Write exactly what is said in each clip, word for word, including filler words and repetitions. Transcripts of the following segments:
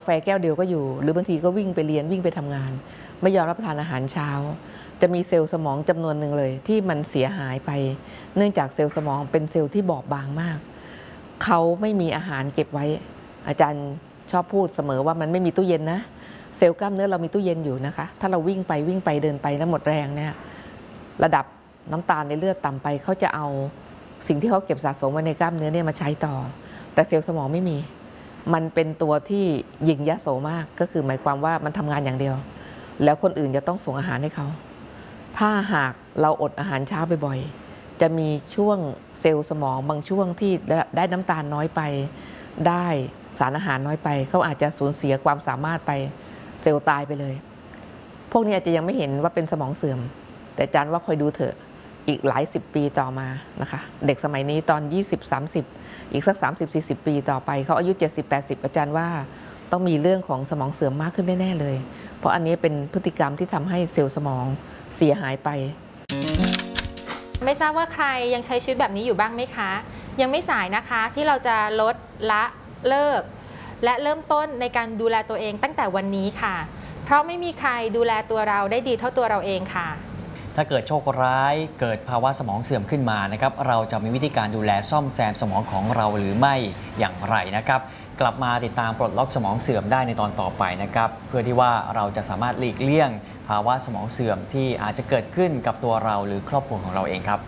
กาแฟแก้วเดียวก็อยู่หรือบางทีก็วิ่งไปเรียนวิ่งไปทำงานไม่ยอมรับประทานอาหารเช้าจะมีเซลล์สมองจำนวนหนึ่งเลยที่มันเสียหายไปเนื่องจากเซลล์สมองเป็นเซลล์ที่บอบบางมากเขาไม่มีอาหารเก็บไว้อาจารย์ชอบพูดเสมอว่ามันไม่มีตู้เย็นนะเซลล์กล้ามเนื้อเรามีตู้เย็นอยู่นะคะถ้าเราวิ่งไปวิ่งไปเดินไปแล้วหมดแรงเนี่ยระดับน้ำตาลในเลือดต่ำไปเขาจะเอาสิ่งที่เขาเก็บสะสมไว้ในกล้ามเนื้อเนี่ยมาใช้ต่อแต่เซลล์สมองไม่มีมันเป็นตัวที่ยิงยโสมากก็คือหมายความว่ามันทำงานอย่างเดียวแล้วคนอื่นจะต้องส่งอาหารให้เขาถ้าหากเราอดอาหารเช้าบ่อยๆจะมีช่วงเซลล์สมองบางช่วงที่ได้น้ำตาลน้อยไปได้สารอาหารน้อยไปเขาอาจจะสูญเสียความสามารถไปเซลล์ตายไปเลยพวกนี้อาจจะยังไม่เห็นว่าเป็นสมองเสื่อมแต่อาจารย์ว่าคอยดูเถอะอีกหลายสิบปีต่อมานะคะเด็กสมัยนี้ตอน ยี่สิบ สามสิบ อีกสัก สามสิบ สี่สิบ ปีต่อไปเขาอายุ เจ็ดสิบ แปดสิบ อาจารย์ว่าต้องมีเรื่องของสมองเสื่อมมากขึ้นแน่ๆเลยเพราะอันนี้เป็นพฤติกรรมที่ทำให้เซลล์สมองเสียหายไปไม่ทราบว่าใครยังใช้ชีวิตแบบนี้อยู่บ้างไหมคะยังไม่สายนะคะที่เราจะลดละเลิกและเริ่มต้นในการดูแลตัวเองตั้งแต่วันนี้ค่ะเพราะไม่มีใครดูแลตัวเราได้ดีเท่าตัวเราเองค่ะถ้าเกิดโชคร้ายเกิดภาวะสมองเสื่อมขึ้นมานะครับเราจะมีวิธีการดูแลซ่อมแซมสมองของเราหรือไม่อย่างไรนะครับกลับมาติดตามปลดล็อกสมองเสื่อมได้ในตอนต่อไปนะครับเพื่อที่ว่าเราจะสามารถหลีกเลี่ยงภาวะสมองเสื่อมที่อาจจะเกิดขึ้นกับตัวเราหรือครอบครัวของเราเองครับ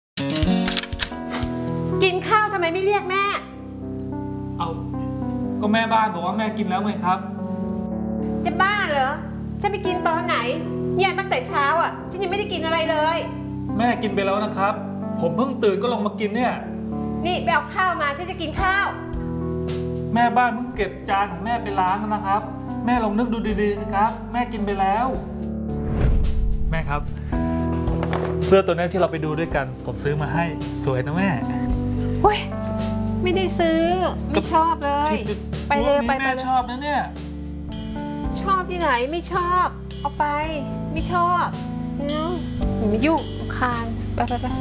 กินข้าวทำไมไม่เรียกแม่เอาก็แม่บ้านบอกว่าแม่กินแล้วไงครับจะบ้าเหรอฉันไปกินตอนไหนเนี่ยตั้งแต่เช้าอ่ะฉันยังไม่ได้กินอะไรเลยแม่กินไปแล้วนะครับผมเพิ่งตื่นก็ลงมากินเนี่ยนี่ไปเอาข้าวมาฉันจะกินข้าวแม่บ้านเพิ่งเก็บจานของแม่ไปล้างนะครับแม่ลองนึกดูดีๆสิครับแม่กินไปแล้วแม่ครับเสื้อตัวนี้ที่เราไปดูด้วยกันผมซื้อมาให้สวยนะแม่โอ้ยไม่ได้ซื้อไม่ชอบเลยไปเลยไปไปแม่ชอบนะเนี่ยชอบที่ไหนไม่ชอบเอาไปไม่ชอบเนาะอย่ามายุ่งคานไปไปไป